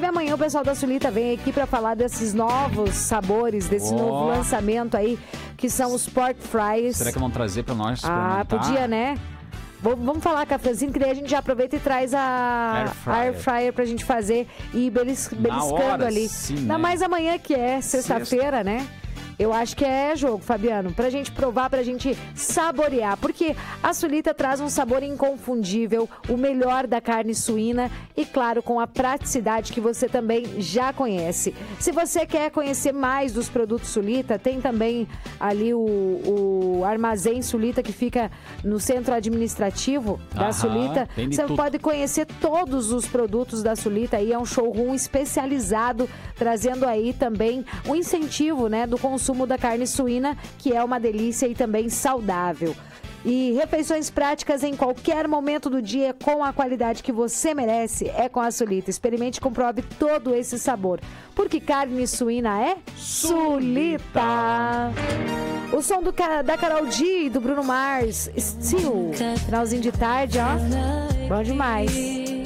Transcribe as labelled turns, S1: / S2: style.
S1: amanhã o pessoal da Sulita vem aqui para falar desses novos sabores, desse novo lançamento aí, que são os pork fries.
S2: Será que vão trazer para nós?
S1: Podia, né? Vamos falar, cafezinho, que daí a gente já aproveita e traz a air fryer pra gente fazer e ir beliscando ali.
S2: Sim,
S1: ainda mais amanhã, que é sexta-feira, né? Eu acho que é jogo, Fabiano, pra gente provar, pra gente saborear, porque a Sulita traz um sabor inconfundível, o melhor da carne suína e, claro, com a praticidade que você também já conhece. Se você quer conhecer mais dos produtos Sulita, tem também ali o Armazém Sulita, que fica no centro administrativo da Sulita. Você pode conhecer todos os produtos da Sulita, aí é um showroom especializado, trazendo aí também o incentivo, né, do consumo da carne suína, que é uma delícia e também saudável. E refeições práticas em qualquer momento do dia com a qualidade que você merece é com a Sulita. Experimente e comprove todo esse sabor. Porque carne suína é Sulita. O som da Karol G e do Bruno Mars, Still. Finalzinho de tarde, ó. Bom demais.